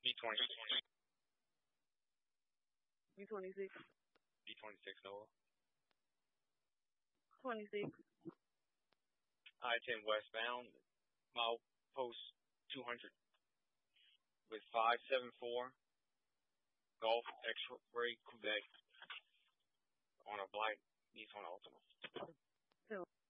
B26. B26. B26 Noah. 26. I-10 westbound, mile post 200 with 574 Golf X-Ray Quebec on a black Nissan Altima. Two.